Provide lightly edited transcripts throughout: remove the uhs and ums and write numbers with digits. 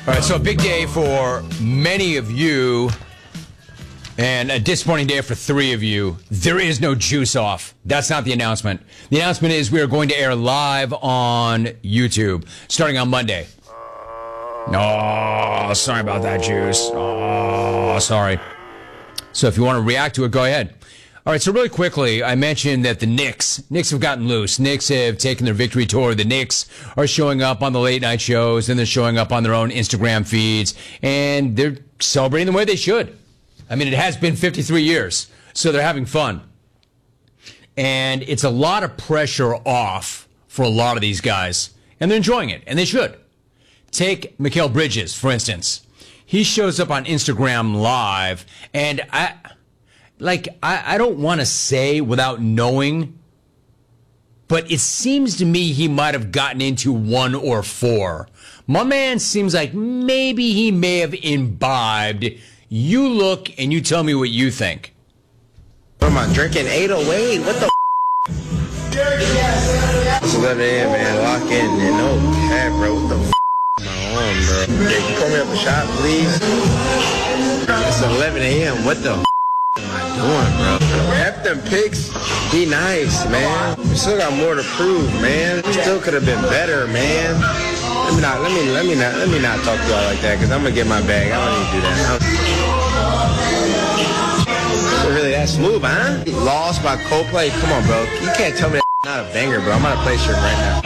All right, so a big day for many of you and a disappointing day for three of you. There is no juice off. That's not the announcement. The announcement is we are going to air live on YouTube starting on Monday. Oh, sorry about that, Juice. Oh, sorry. So if you want to react to it, go ahead. All right, so really quickly, I mentioned that the Knicks have gotten loose. Knicks have taken their victory tour. The Knicks are showing up on the late night shows, and they're showing up on their own Instagram feeds, and they're celebrating the way they should. I mean, it has been 53 years, so they're having fun. And it's a lot of pressure off for a lot of these guys, and they're enjoying it, and they should. Take Mikal Bridges, for instance. He shows up on Instagram Live, and I don't want to say without knowing, but it seems to me he might have gotten into 1 or 4. My man seems like maybe he may have imbibed. You look and you tell me what you think. What am I drinking? 808? What the It's 11 a.m., man. Lock in. And no cap, bro. What the am I on, bro? Yeah, you pour me up a shot, please? It's 11 a.m. What the am I doing, bro? F them picks. Be nice, man. We still got more to prove, man. We still could have been better, man. Let me not talk to y'all like that, because I'm gonna get my bag. I don't need to do that. So really that smooth, huh? Lost by Coldplay. Come on, bro. You can't tell me that's not a banger, bro. I'm gonna play shit right now.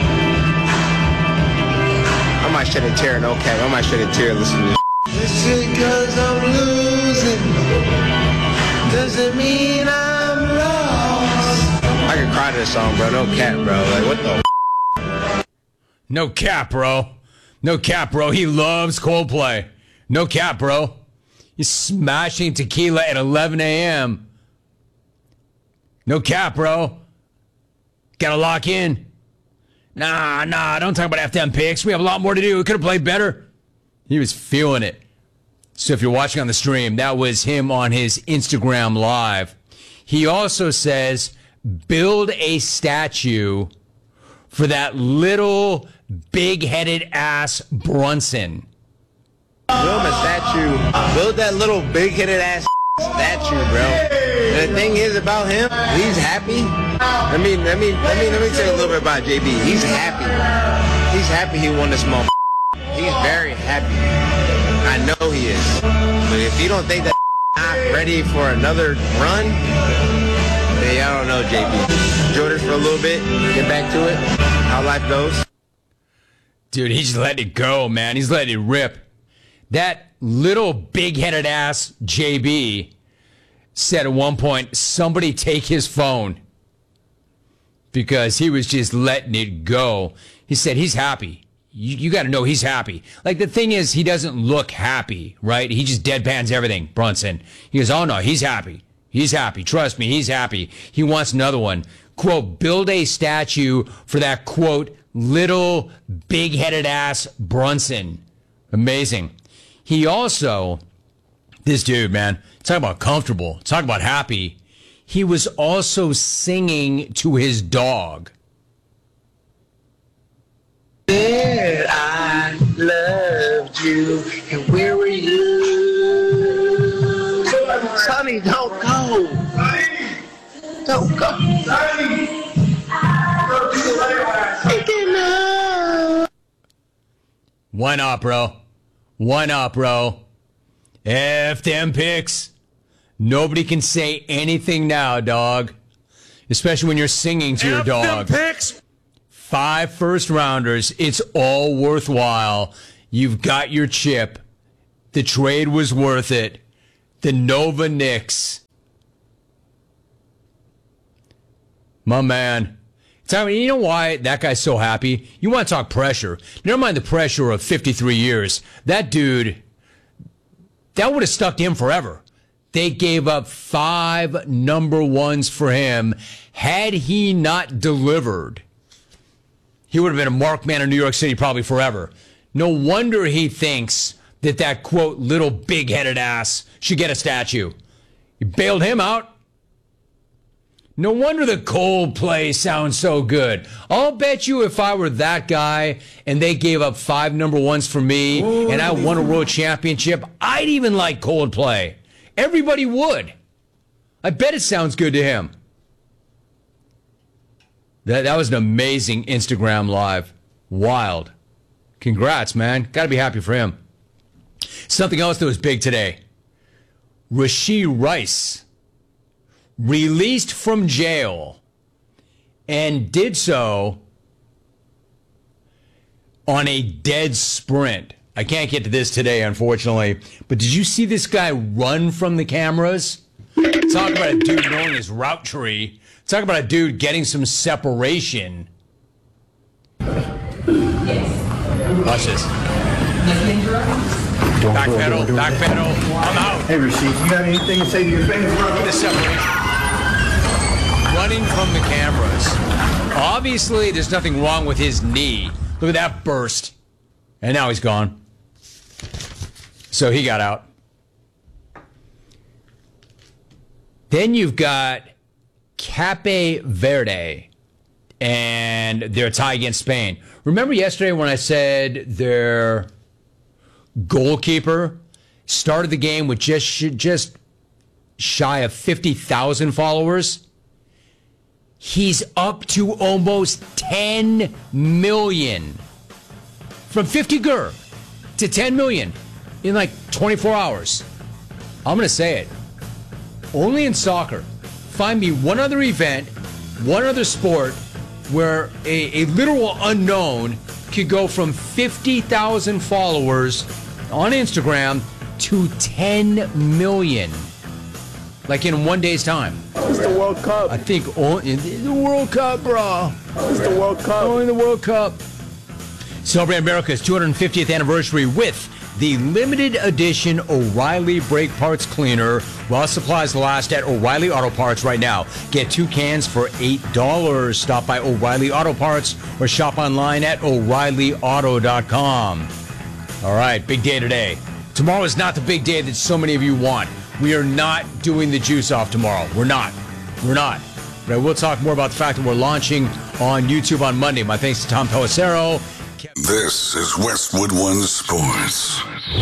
I might shed a tear, no cap. I might shed a tear listening to this. It's because I'm losing. Doesn't mean I'm lost. I can cry to this song, bro. No cap, bro. Like, what the No cap, bro. No cap, bro. He loves Coldplay. No cap, bro. He's smashing tequila at 11 a.m. No cap, bro. Gotta lock in. Nah, don't talk about FTM picks. We have a lot more to do. We could have played better. He was feeling it. So if you're watching on the stream, that was him on his Instagram Live. He also says, build a statue for that little big-headed ass Brunson. Build a statue. Build that little big-headed ass statue, bro. And the thing is about him, he's happy. Let me tell you a little bit about JB. He's happy. He's happy he won this moment. He's very happy. I know he is. But if you don't think that not ready for another run, then I don't know, JB. Enjoy this for a little bit. Get back to it. How life goes. Dude, he's letting it go, man. He's letting it rip. That little big-headed ass JB said at one point, somebody take his phone, because he was just letting it go. He said he's happy. You got to know he's happy. Like, the thing is, he doesn't look happy, right? He just deadpans everything, Brunson. He goes, oh, no, he's happy. He's happy. Trust me, he's happy. He wants another one. Quote, build a statue for that, quote, little big-headed ass Brunson. Amazing. He also, this dude, man, talk about comfortable, talk about happy. He was also singing to his dog. Said I loved you, and where were you? Sonny, don't go. Don't go. Why not, bro? Why not, bro? F them picks. Nobody can say anything now, dog. Especially when you're singing to your dog. F them picks. 5 first-rounders. It's all worthwhile. You've got your chip. The trade was worth it. The Nova Knicks. My man. Tommy, you know why that guy's so happy? You want to talk pressure. Never mind the pressure of 53 years. That dude, that would have stuck to him forever. They gave up 5 number ones for him. Had he not delivered, he would have been a marked man in New York City probably forever. No wonder he thinks that quote, little big-headed ass should get a statue. You bailed him out. No wonder the Coldplay sounds so good. I'll bet you if I were that guy and they gave up 5 number ones for me and I won a world championship, I'd even like Coldplay. Everybody would. I bet it sounds good to him. That was an amazing Instagram live. Wild. Congrats, man. Got to be happy for him. Something else that was big today. Rashee Rice released from jail and did so on a dead sprint. I can't get to this today, unfortunately, but did you see this guy run from the cameras? Talk about a dude knowing his route tree. Talk about a dude getting some separation. Watch this. Back pedal. I'm out. Hey, Rashee, you got anything to say to your fans? Look at the separation. Running from the cameras. Obviously, there's nothing wrong with his knee. Look at that burst. And now he's gone. So he got out. Then you've got Cape Verde and their tie against Spain. Remember yesterday when I said their goalkeeper started the game with just shy of 50,000 followers? He's up to almost 10 million. From 50 gur to 10 million in like 24 hours. I'm going to say it. Only in soccer. Find me one other event, one other sport where a literal unknown could go from 50,000 followers on Instagram to 10 million. Like in one day's time. It's the World Cup. I think only the World Cup, bro. It's the World Cup. Only the World Cup. Celebrate America's 250th anniversary with the limited edition O'Reilly Brake Parts Cleaner while supplies last at O'Reilly Auto Parts right now. Get 2 cans for $8. Stop by O'Reilly Auto Parts or shop online at O'ReillyAuto.com. All right, big day today. Tomorrow is not the big day that so many of you want. We are not doing the juice off tomorrow. We're not. But I will talk more about the fact that we're launching on YouTube on Monday. My thanks to Tom Pelissero. This is Westwood One Sports.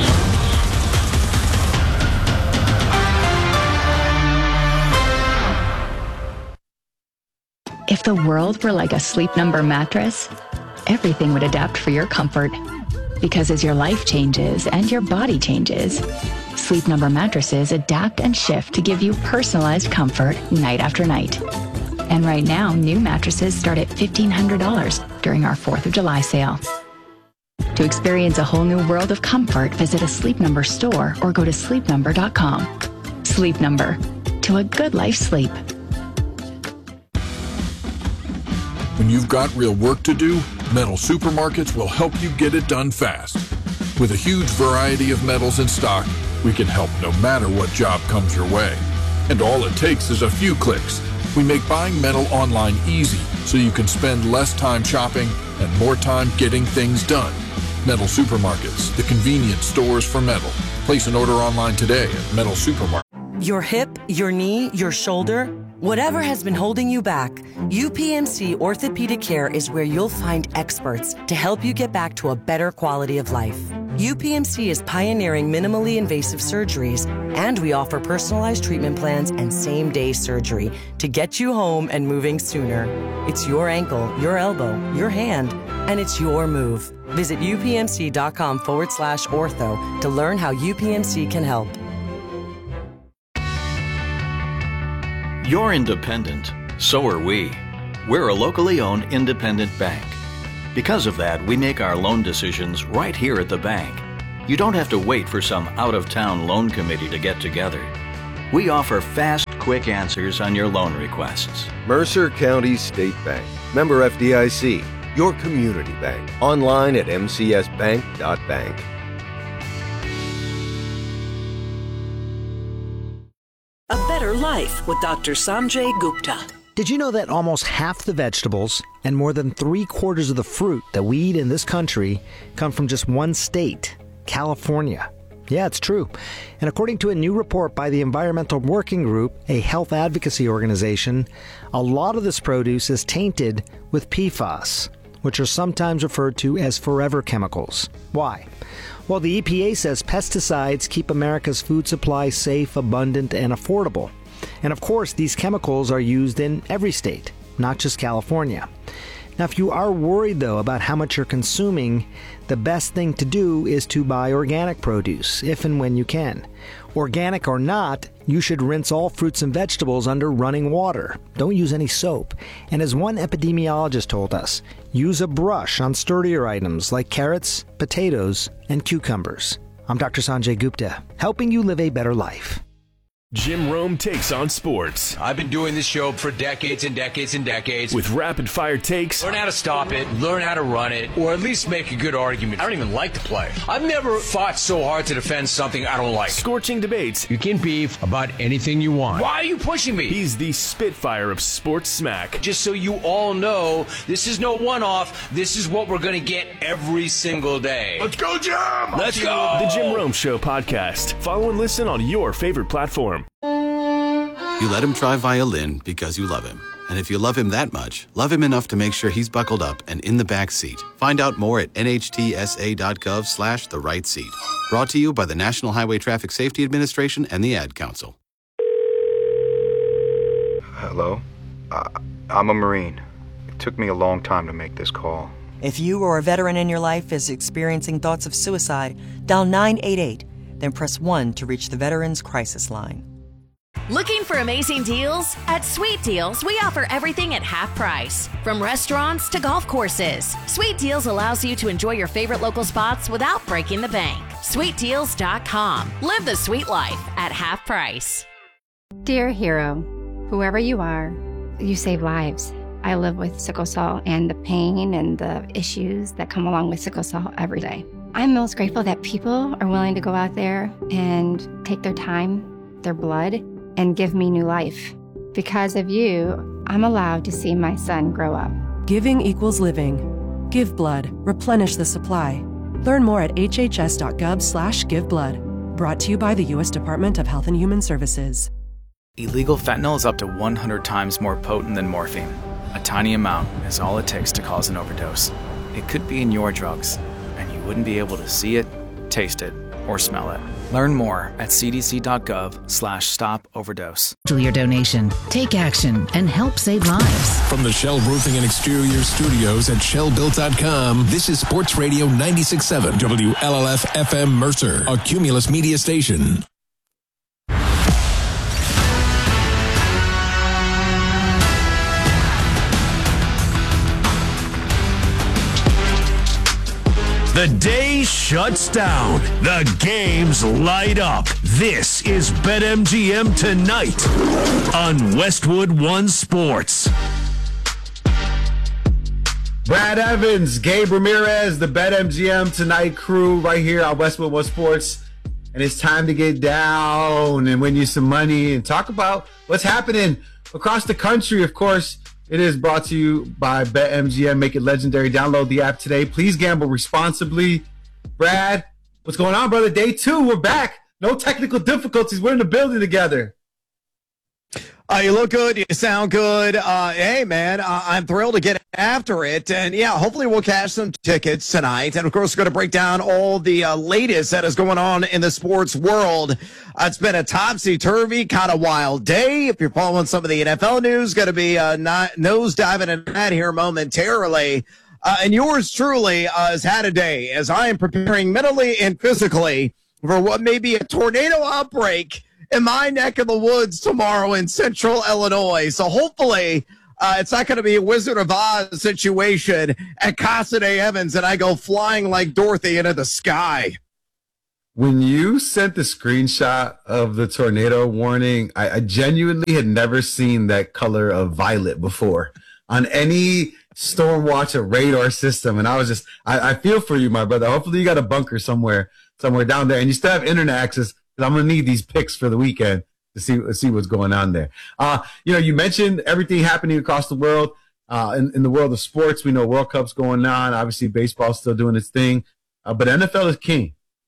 If the world were like a Sleep Number mattress, everything would adapt for your comfort. Because as your life changes and your body changes, Sleep Number mattresses adapt and shift to give you personalized comfort night after night. And right now, new mattresses start at $1,500 during our 4th of July sale. To experience a whole new world of comfort, visit a Sleep Number store or go to sleepnumber.com. Sleep Number. To a good life sleep. When you've got real work to do, Metal Supermarkets will help you get it done fast. With a huge variety of metals in stock, we can help no matter what job comes your way. And all it takes is a few clicks. We make buying metal online easy so you can spend less time shopping and more time getting things done. Metal Supermarkets, the convenient stores for metal. Place an order online today at Metal Supermarket. Your hip, your knee, your shoulder, whatever has been holding you back, UPMC Orthopedic Care is where you'll find experts to help you get back to a better quality of life. UPMC is pioneering minimally invasive surgeries, and we offer personalized treatment plans and same-day surgery to get you home and moving sooner. It's your ankle, your elbow, your hand, and it's your move. Visit upmc.com/ortho to learn how UPMC can help. You're independent. So are we. We're a locally owned independent bank. Because of that, we make our loan decisions right here at the bank. You don't have to wait for some out-of-town loan committee to get together. We offer fast, quick answers on your loan requests. Mercer County State Bank. Member FDIC. Your community bank. Online at mcsbank.bank. A better life with Dr. Sanjay Gupta. Did you know that almost half the vegetables and more than 3/4 of the fruit that we eat in this country come from just one state, California? Yeah, it's true. And according to a new report by the Environmental Working Group, a health advocacy organization, a lot of this produce is tainted with PFAS, which are sometimes referred to as forever chemicals. Why? Well, the EPA says pesticides keep America's food supply safe, abundant, and affordable. And of course, these chemicals are used in every state, not just California. Now, if you are worried, though, about how much you're consuming, the best thing to do is to buy organic produce, if and when you can. Organic or not, you should rinse all fruits and vegetables under running water. Don't use any soap. And as one epidemiologist told us, use a brush on sturdier items like carrots, potatoes, and cucumbers. I'm Dr. Sanjay Gupta, helping you live a better life. Jim Rome takes on sports. I've been doing this show for decades and decades and decades. With rapid-fire takes. Learn how to stop it, learn how to run it, or at least make a good argument. I don't even like the play. I've never fought so hard to defend something I don't like. Scorching debates. You can beef about anything you want. Why are you pushing me? He's the Spitfire of sports smack. Just so you all know, this is no one-off. This is what we're going to get every single day. Let's go, Jim! Let's go! The Jim Rome Show podcast. Follow and listen on your favorite platform. You let him try violin because you love him. And if you love him that much, love him enough to make sure he's buckled up and in the back seat. Find out more at nhtsa.gov/the-right seat. Brought to you by the National Highway Traffic Safety Administration and the Ad Council. Hello? I'm a Marine. It took me a long time to make this call. If you or a veteran in your life is experiencing thoughts of suicide, dial 988, then press 1 to reach the Veterans Crisis Line. Looking for amazing deals? At Sweet Deals, we offer everything at half price. From restaurants to golf courses, Sweet Deals allows you to enjoy your favorite local spots without breaking the bank. SweetDeals.com. Live the sweet life at half price. Dear hero, whoever you are, you save lives. I live with sickle cell and the pain and the issues that come along with sickle cell every day. I'm most grateful that people are willing to go out there and take their time, their blood, and give me new life. Because of you, I'm allowed to see my son grow up. Giving equals living. Give blood. Replenish the supply. Learn more at hhs.gov/giveblood. Brought to you by the U.S. Department of Health and Human Services. Illegal fentanyl is up to 100 times more potent than morphine. A tiny amount is all it takes to cause an overdose. It could be in your drugs, and you wouldn't be able to see it, taste it, or smell it. Learn more at cdc.gov/stop-overdose. Your donation. Take action and help save lives. From the Shell Roofing and Exterior Studios at ShellBuilt.com, this is Sports Radio 96.7 WLLF FM Mercer, a Cumulus media station. The day shuts down. The games light up. This is BetMGM Tonight on Westwood One Sports. Brad Evans, Gabe Ramirez, the BetMGM Tonight crew right here on Westwood One Sports. And it's time to get down and win you some money and talk about what's happening across the country. Of course, it is brought to you by BetMGM. Make it legendary. Download the app today. Please gamble responsibly. Brad, what's going on, brother? Day 2, we're back. No technical difficulties. We're in the building together. You look good. You sound good. Hey, man, I'm thrilled to get after it. And, yeah, hopefully we'll cash some tickets tonight. And, of course, we're going to break down all the latest that is going on in the sports world. It's been a topsy-turvy, kind of wild day. If you're following some of the NFL news, going to be nose diving in that here momentarily. And yours truly has had a day as I am preparing mentally and physically for what may be a tornado outbreak in my neck of the woods tomorrow in central Illinois. So hopefully it's not going to be a Wizard of Oz situation at Casa de Evans and I go flying like Dorothy into the sky. When you sent the screenshot of the tornado warning, I genuinely had never seen that color of violet before on any storm watch or radar system. And I was just, I feel for you, my brother. Hopefully you got a bunker somewhere down there and you still have internet access. I'm going to need these picks for the weekend to see what's going on there. You mentioned everything happening across the world. In the world of sports, we know World Cup's going on. Obviously, baseball's still doing its thing. But NFL is king.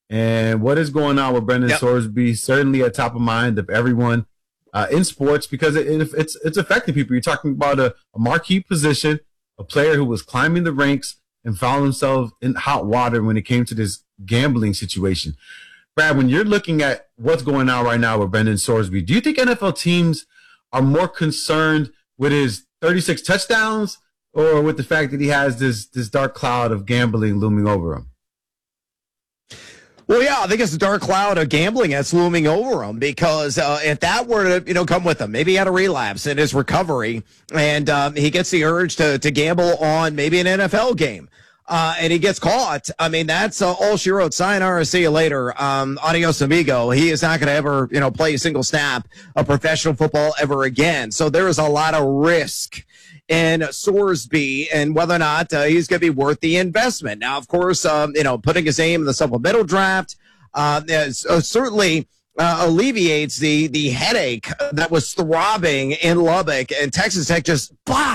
And what is going on with Brendan Sorsby? Certainly at top of mind of everyone in sports, because it's affecting people. You're talking about a marquee position, a player who was climbing the ranks and found himself in hot water when it came to this gambling situation. Brad, when you're looking at what's going on right now with Brendan Sorsby, do you think NFL teams are more concerned with his 36 touchdowns or with the fact that he has this dark cloud of gambling looming over him? Well, yeah, I think it's a dark cloud of gambling that's looming over him, because if that were to, come with him, maybe he had a relapse in his recovery and he gets the urge to gamble on maybe an NFL game. And he gets caught. I mean, that's all she wrote. Sayonara, see you later. Adios, amigo. He is not going to ever, play a single snap of professional football ever again. So there is a lot of risk in Sorsby and whether or not he's going to be worth the investment. Now, of course, putting his name in the supplemental draft certainly alleviates the headache that was throbbing in Lubbock, and Texas Tech just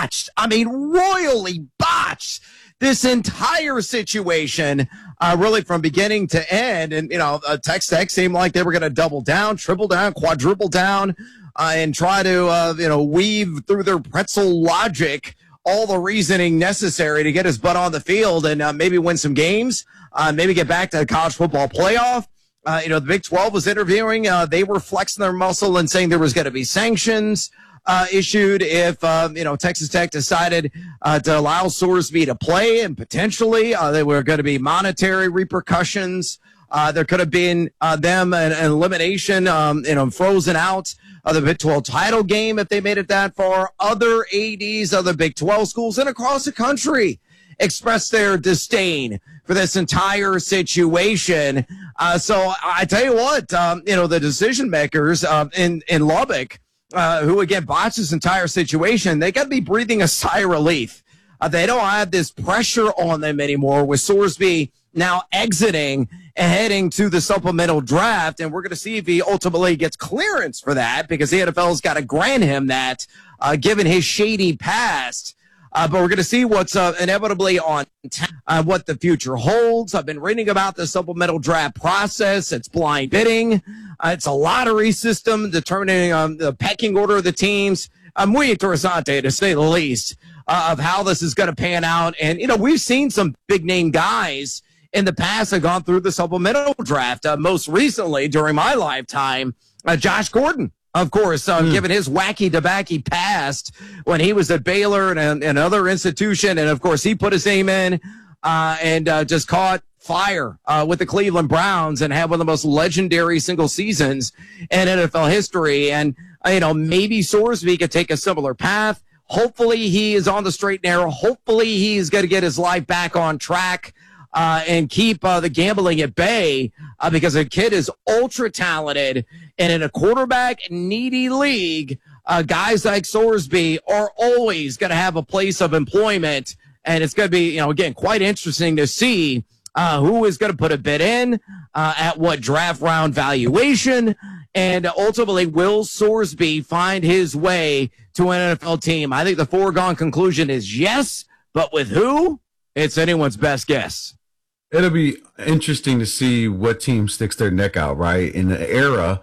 royally botched this entire situation, really from beginning to end. And, Texas Tech seemed like they were going to double down, triple down, quadruple down, and try to, weave through their pretzel logic all the reasoning necessary to get his butt on the field and maybe win some games, maybe get back to the college football playoff. The Big 12 was interviewing. They were flexing their muscle and saying there was going to be sanctions issued if, Texas Tech decided to allow Sorsby to play, and potentially there were going to be monetary repercussions. There could have been them an elimination, frozen out of the Big 12 title game if they made it that far. Other ADs, other Big 12 schools and across the country expressed their disdain for this entire situation. So I tell you what, the decision makers in Lubbock, who again botched this entire situation, they got to be breathing a sigh of relief. They don't have this pressure on them anymore with Sorsby now exiting and heading to the supplemental draft. And we're going to see if he ultimately gets clearance for that, because the NFL's got to grant him that, given his shady past. But we're going to see what's inevitably on what the future holds. I've been reading about the supplemental draft process. It's blind bidding. It's a lottery system determining the pecking order of the teams. Muy interessante, to say the least, of how this is going to pan out. And, we've seen some big-name guys in the past have gone through the supplemental draft. Most recently, during my lifetime, Josh Gordon, of course, given his wacky-tobacco past when he was at Baylor and another institution. And, of course, he put his name in and just caught fire with the Cleveland Browns and had one of the most legendary single seasons in NFL history. And, maybe Sorsby could take a similar path. Hopefully he is on the straight and narrow. Hopefully he's going to get his life back on track and keep the gambling at bay, because the kid is ultra talented, and in a quarterback needy league, guys like Sorsby are always going to have a place of employment. And it's going to be, again, quite interesting to see who is going to put a bid in, at what draft round valuation, and ultimately will Sorsby find his way to an NFL team. I think the foregone conclusion is yes, but with who? It's anyone's best guess. It'll be interesting to see what team sticks their neck out, right? In the era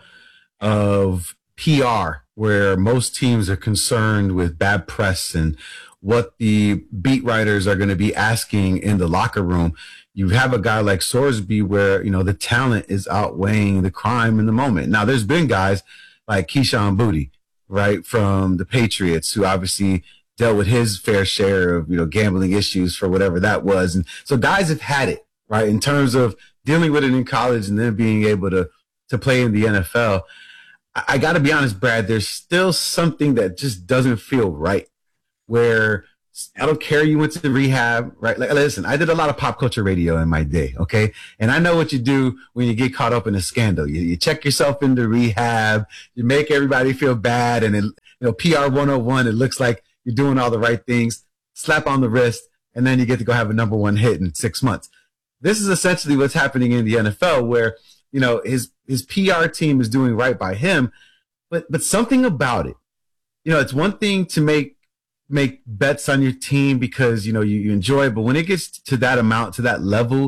of PR, where most teams are concerned with bad press and what the beat writers are going to be asking in the locker room, you have a guy like Sorsby where, the talent is outweighing the crime in the moment. Now, there's been guys like Keyshawn Boutte, right, from the Patriots, who obviously dealt with his fair share of, gambling issues for whatever that was. And so guys have had it, right, in terms of dealing with it in college and then being able to play in the NFL. I got to be honest, Brad, there's still something that just doesn't feel right, where I don't care you went to rehab, right? Like, listen, I did a lot of pop culture radio in my day, okay? And I know what you do when you get caught up in a scandal. You check yourself into rehab, you make everybody feel bad, and then, PR 101, it looks like you're doing all the right things, slap on the wrist, and then you get to go have a number one hit in 6 months. This is essentially what's happening in the NFL, where, his PR team is doing right by him, but something about it, it's one thing to make bets on your team because, you enjoy it, but when it gets to that amount, to that level,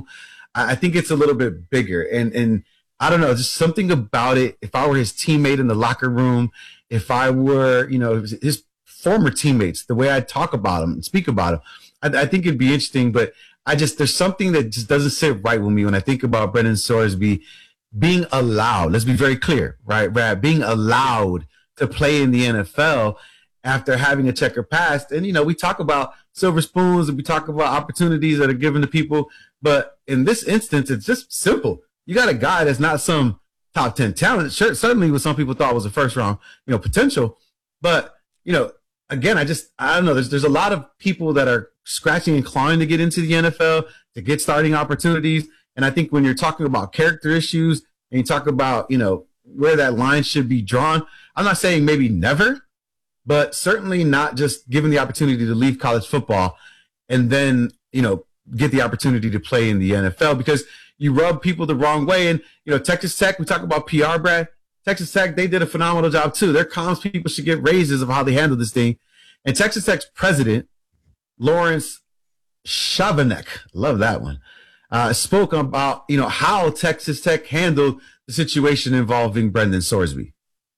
I think it's a little bit bigger. And I don't know, just something about it. If I were his teammate in the locker room, if I were, his former teammates, the way I talk about him and speak about him, I think it'd be interesting. But there's something that just doesn't sit right with me when I think about Brendan Sorsby being allowed. Let's be very clear, right, Brad? Being allowed to play in the NFL after having a checker past. And, we talk about silver spoons and we talk about opportunities that are given to people. But in this instance, it's just simple. You got a guy that's not some top 10 talent, certainly what some people thought was a first round, potential. But, again, I don't know. There's a lot of people that are scratching and clawing to get into the NFL, to get starting opportunities. And I think when you're talking about character issues and you talk about, where that line should be drawn, I'm not saying maybe never, but certainly not just given the opportunity to leave college football and then, get the opportunity to play in the NFL, because you rub people the wrong way. And, Texas Tech, we talk about PR, Brad. Texas Tech, they did a phenomenal job too. Their comms people should get raises of how they handle this thing. And Texas Tech's president, Lawrence Chavanek, love that one, spoke about, how Texas Tech handled the situation involving Brendan Sorsby.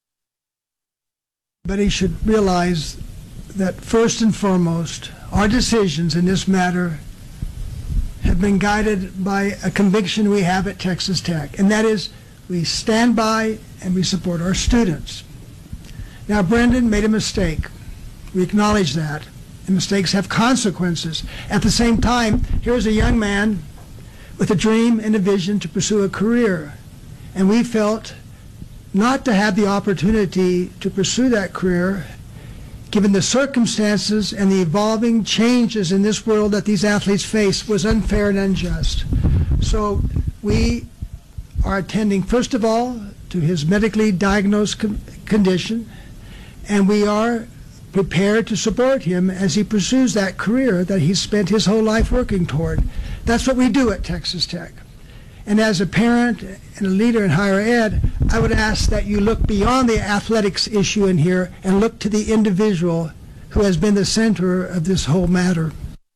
But he should realize that first and foremost, our decisions in this matter have been guided by a conviction we have at Texas Tech, and that is we stand by and we support our students. Now, Brendan made a mistake. We acknowledge that. And mistakes have consequences. At the same time, here's a young man with a dream and a vision to pursue a career. And we felt not to have the opportunity to pursue that career, given the circumstances and the evolving changes in this world that these athletes face, was unfair and unjust. So we are attending, first of all, to his medically diagnosed condition, and we are prepared to support him as he pursues that career that he's spent his whole life working toward. That's what we do at Texas Tech. And as a parent and a leader in higher ed, I would ask that you look beyond the athletics issue in here and look to the individual who has been the center of this whole matter.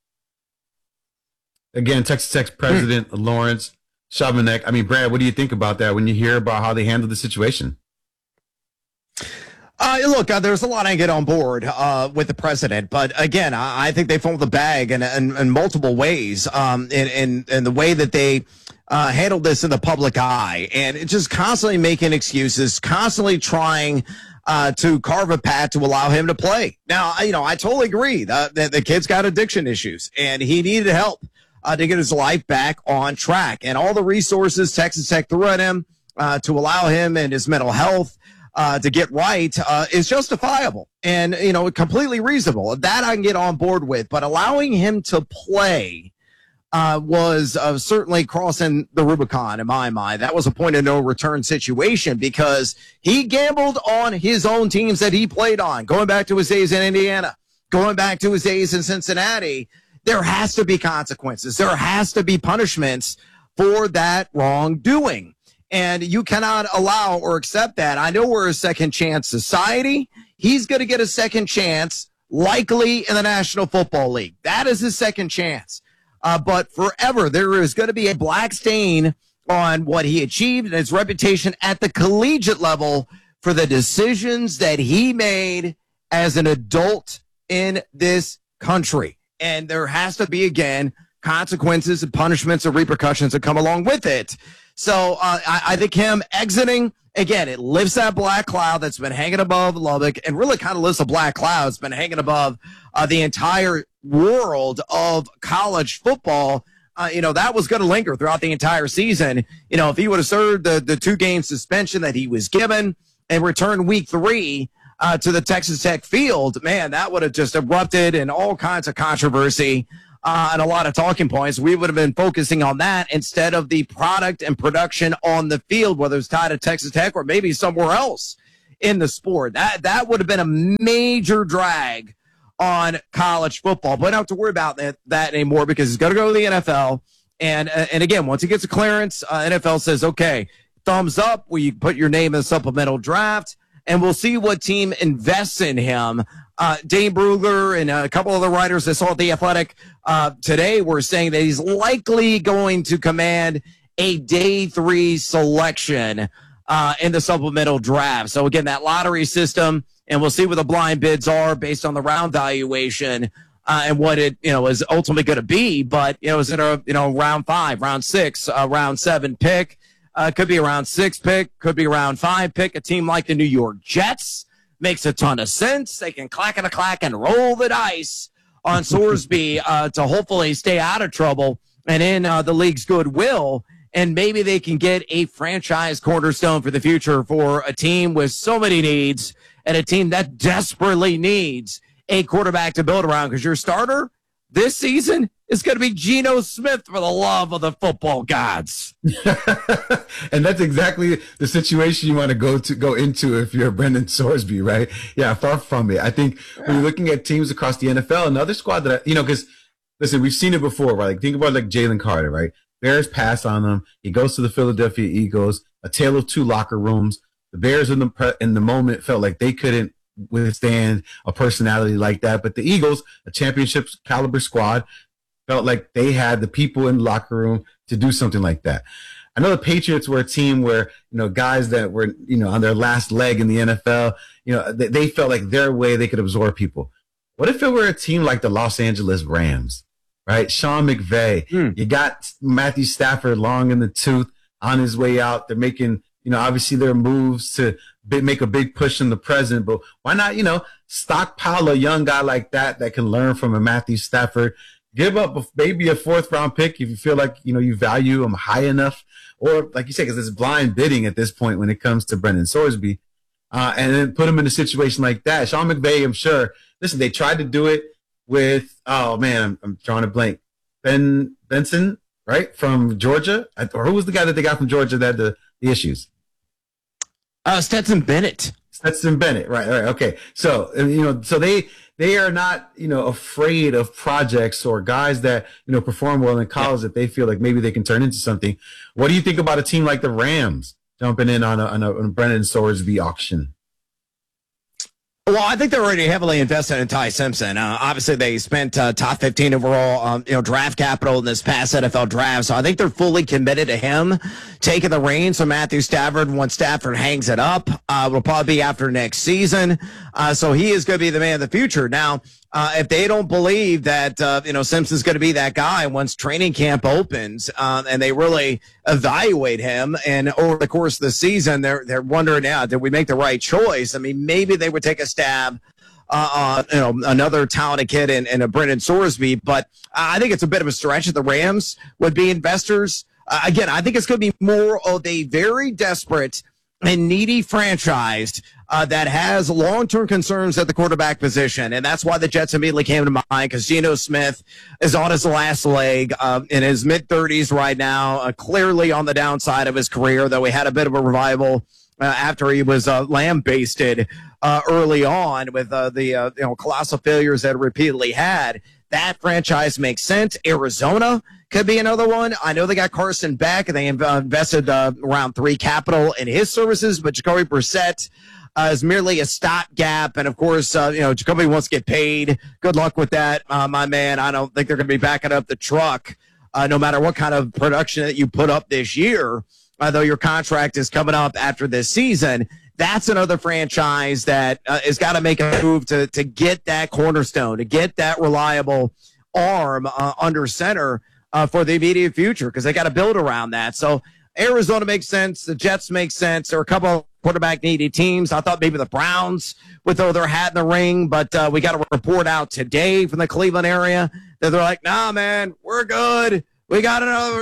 Again, Texas Tech's president, Lawrence Chavanek. I mean, Brad, what do you think about that when you hear about how they handled the situation? Look, there's a lot I get on board with the president, but again, I think they fumbled the bag in multiple ways in the way that they handled this in the public eye, and it's just constantly making excuses, constantly trying to carve a path to allow him to play. Now, I totally agree that the kid's got addiction issues, and he needed help to get his life back on track, and all the resources Texas Tech threw at him to allow him and his mental health to get right is justifiable and, completely reasonable. That I can get on board with, but allowing him to play was certainly crossing the Rubicon in my mind. That was a point of no return situation because he gambled on his own teams that he played on, going back to his days in Indiana, going back to his days in Cincinnati. There has to be consequences. There has to be punishments for that wrongdoing. And you cannot allow or accept that. I know we're a second chance society. He's going to get a second chance, likely in the National Football League. That is his second chance. But forever, there is going to be a black stain on what he achieved and his reputation at the collegiate level for the decisions that he made as an adult in this country. And there has to be, again, consequences and punishments and repercussions that come along with it. So I think him exiting, again, it lifts that black cloud that's been hanging above Lubbock and really kind of lifts a black cloud that's been hanging above the entire world of college football. That was going to linger throughout the entire season. If he would have served the 2-game suspension that he was given and returned week 3 to the Texas Tech field, man, that would have just erupted in all kinds of controversy. And a lot of talking points. We would have been focusing on that instead of the product and production on the field, whether it's tied to Texas Tech or maybe somewhere else in the sport. That would have been a major drag on college football. But I don't have to worry about that anymore because he's going to go to the NFL. And again, once he gets a clearance, NFL says, okay, thumbs up. We put your name in the supplemental draft, and we'll see what team invests in him. Dane Brugler and a couple of the writers I saw at The Athletic today were saying that he's likely going to command a day 3 selection in the supplemental draft. So again, that lottery system, and we'll see what the blind bids are based on the round valuation and what it is ultimately going to be. But is it a round 5, round 6, round 7 pick? Could be a round 6 pick, could be a round 5 pick. A team like the New York Jets makes a ton of sense. They can clack and roll the dice on Sorsby to hopefully stay out of trouble and in the league's goodwill. And maybe they can get a franchise cornerstone for the future for a team with so many needs and a team that desperately needs a quarterback to build around, because your starter this season is going to be Geno Smith, for the love of the football gods. And that's exactly the situation you want to go into if you're Brendan Sorsby, right? Yeah, far from it. I think when you're looking at teams across the NFL, another squad that, because, listen, we've seen it before, right? Like, think about Jalen Carter, right? Bears pass on him. He goes to the Philadelphia Eagles, a tale of two locker rooms. The Bears in the moment felt like they couldn't withstand a personality like that. But the Eagles, a championship caliber squad, felt like they had the people in the locker room to do something like that. I know the Patriots were a team where, guys that were, on their last leg in the NFL, they felt like their way they could absorb people. What if it were a team like the Los Angeles Rams, right? Sean McVay, you got Matthew Stafford long in the tooth on his way out. They're making, obviously their moves to make a big push in the present, but why not, stockpile a young guy like that can learn from a Matthew Stafford, give up maybe a 4th round pick if you feel like, you value him high enough, or like you say, because it's blind bidding at this point when it comes to Brendan Sorsby, and then put him in a situation like that. Sean McVay, I'm sure, listen, they tried to do it with, oh man, I'm drawing a blank. Benson, right? From Georgia, or who was the guy that they got from Georgia that had the issues? Stetson Bennett. Stetson Bennett, right, okay. So, so they are not, afraid of projects or guys that, perform well in college that they feel like maybe they can turn into something. What do you think about a team like the Rams jumping in on a Brendan Sorsby auction? Well, I think they're already heavily invested in Ty Simpson. Obviously, they spent top 15 overall, draft capital in this past NFL draft. So I think they're fully committed to him taking the reins from Matthew Stafford once Stafford hangs it up. Will probably be after next season. So he is going to be the man of the future. Now, if they don't believe that, Simpson's going to be that guy once training camp opens, and they really evaluate him, and over the course of the season, they're wondering, did we make the right choice? I mean, maybe they would take a stab another talented kid in a Brendan Sorsby, but I think it's a bit of a stretch that the Rams would be investors. Again, I think it's going to be more of a very desperate and needy franchise that has long-term concerns at the quarterback position. And that's why the Jets immediately came to mind, because Geno Smith is on his last leg in his mid-30s right now, clearly on the downside of his career, though he had a bit of a revival after he was lambasted early on with the colossal failures that repeatedly had. That franchise makes sense. Arizona could be another one. I know they got Carson Beck, and they invested around 3 capital in his services, but Jacoby Brissett is merely a stopgap. And of course, Jacoby wants to get paid. Good luck with that, my man. I don't think they're going to be backing up the truck, no matter what kind of production that you put up this year, though your contract is coming up after this season. That's another franchise that has got to make a move to get that cornerstone, to get that reliable arm under center for the immediate future, because they got to build around that. So Arizona makes sense. The Jets make sense. There are a couple of quarterback needy teams. I thought maybe the Browns would throw their hat in the ring, but we got a report out today from the Cleveland area that they're like, nah, man, we're good. We got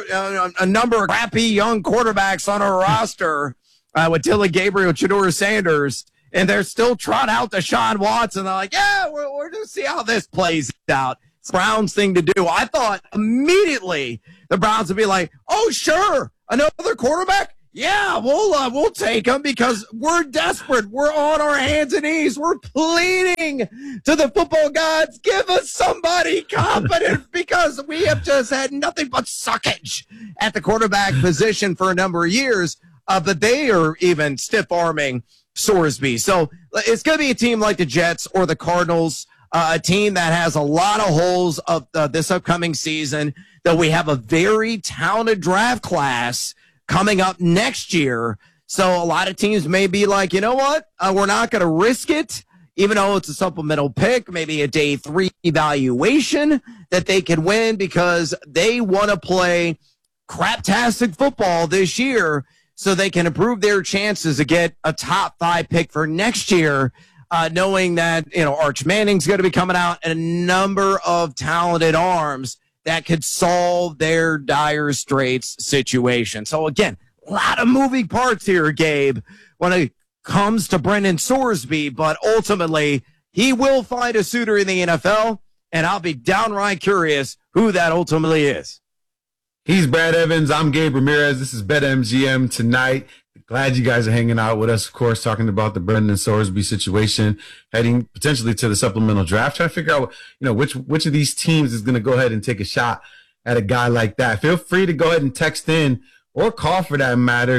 a number of crappy young quarterbacks on our roster with Dylan Gabriel, Jador Sanders, and they're still trotting out Deshaun Watson. They're like, yeah, we're going to see how this plays out. It's the Browns thing to do. I thought immediately the Browns would be like, oh, sure, another quarterback? Yeah, we'll take him because we're desperate. We're on our hands and knees. We're pleading to the football gods, give us somebody competent because we have just had nothing but suckage at the quarterback position for a number of years. But they are even stiff-arming Sorsby. So it's going to be a team like the Jets or the Cardinals a team that has a lot of holes of this upcoming season, that we have a very talented draft class coming up next year. So a lot of teams may be like, you know what? We're not going to risk it, even though it's a supplemental pick, maybe a day 3 evaluation that they can win because they want to play craptastic football this year so they can improve their chances to get a top 5 pick for next year, knowing that, Arch Manning's going to be coming out and a number of talented arms that could solve their dire straits situation. So again, a lot of moving parts here, Gabe, when it comes to Brendan Sorsby, but ultimately he will find a suitor in the NFL, and I'll be downright curious who that ultimately is. He's Brad Evans. I'm Gabe Ramirez. This is BetMGM tonight. Glad you guys are hanging out with us, of course, talking about the Brendan Sorsby situation, heading potentially to the supplemental draft, trying to figure out, which of these teams is going to go ahead and take a shot at a guy like that. Feel free to go ahead and text in or call for that matter,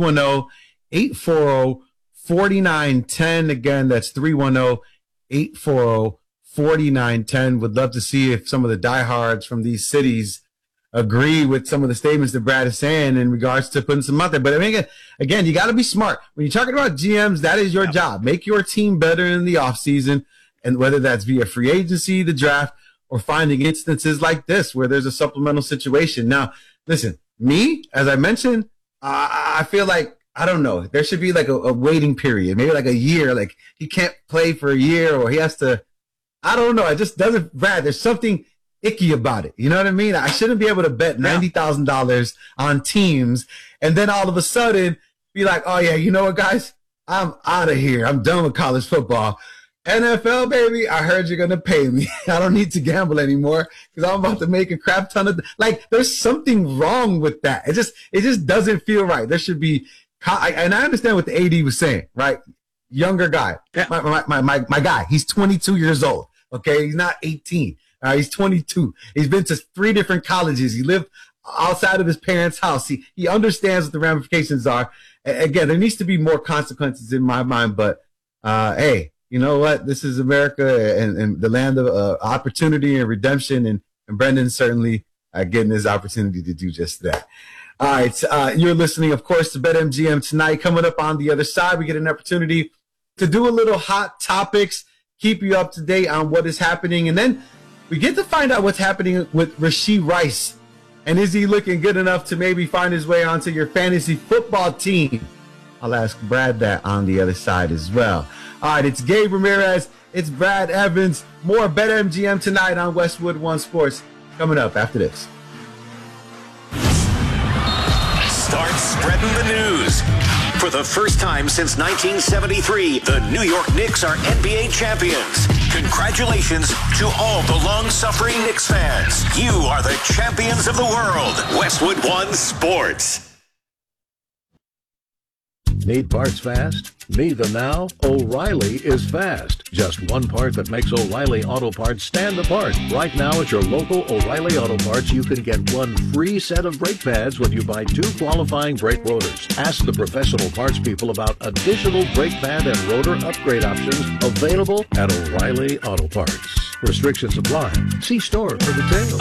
310-840-4910. Again, that's 310-840-4910. Would love to see if some of the diehards from these cities agree with some of the statements that Brad is saying in regards to putting some out there. But I mean, again, you got to be smart. When you're talking about GMs, that is your job. Make your team better in the offseason, and whether that's via free agency, the draft, or finding instances like this where there's a supplemental situation. Now, listen, me, as I mentioned, I feel like, I don't know, there should be like a waiting period, maybe like a year. Like he can't play for a year, or he has to, I don't know. It just doesn't, Brad, there's something icky about it. You know what I mean? I shouldn't be able to bet $90,000 on teams and then all of a sudden be like, oh yeah, you know what, guys? I'm out of here. I'm done with college football. NFL, baby, I heard you're going to pay me. I don't need to gamble anymore because I'm about to make a crap ton of, there's something wrong with that. It just doesn't feel right. There should be, and I understand what the AD was saying, right? Younger guy, my guy, he's 22 years old. Okay. He's not 18. He's 22. He's been to 3 different colleges. He lived outside of his parents' house. He understands what the ramifications are. Again, there needs to be more consequences in my mind, but, hey, you know what? This is America and the land of opportunity and redemption, and Brendan's certainly getting his opportunity to do just that. All right, you're listening, of course, to BetMGM tonight. Coming up on the other side, we get an opportunity to do a little hot topics, keep you up to date on what is happening, and then we get to find out what's happening with Rashee Rice, and is he looking good enough to maybe find his way onto your fantasy football team? I'll ask Brad that on the other side as well. All right, it's Gabe Ramirez. It's Brad Evans. More BetMGM tonight on Westwood One Sports. Coming up after this. Start spreading the news. For the first time since 1973, the New York Knicks are NBA champions. Congratulations to all the long-suffering Knicks fans. You are the champions of the world. Westwood One Sports. Need parts fast? Need them now? O'Reilly is fast. Just one part that makes O'Reilly Auto Parts stand apart. Right now at your local O'Reilly Auto Parts, you can get one free set of brake pads when you buy 2 qualifying brake rotors. Ask the professional parts people about additional brake pad and rotor upgrade options available at O'Reilly Auto Parts. Restrictions apply. See store for details.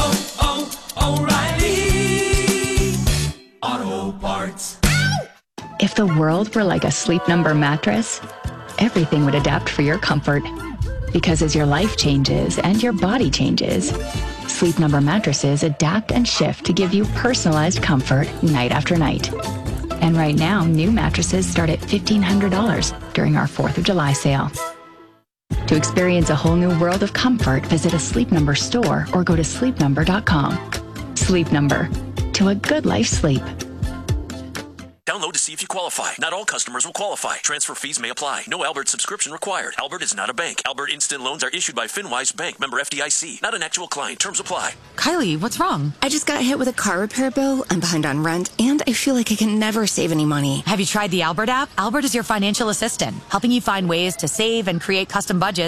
O'Reilly Auto Parts. If the world were like a Sleep Number mattress, everything would adapt for your comfort. Because as your life changes and your body changes, Sleep Number mattresses adapt and shift to give you personalized comfort night after night. And right now, new mattresses start at $1,500 during our 4th of July sale. To experience a whole new world of comfort, visit a Sleep Number store or go to sleepnumber.com. Sleep Number. To a good life sleep. Download to see if you qualify. Not all customers will qualify. Transfer fees may apply. No Albert subscription required. Albert is not a bank. Albert Instant Loans are issued by FinWise Bank, member FDIC. Not an actual client. Terms apply. Kylie, what's wrong? I just got hit with a car repair bill. I'm behind on rent, and I feel like I can never save any money. Have you tried the Albert app? Albert is your financial assistant, helping you find ways to save and create custom budgets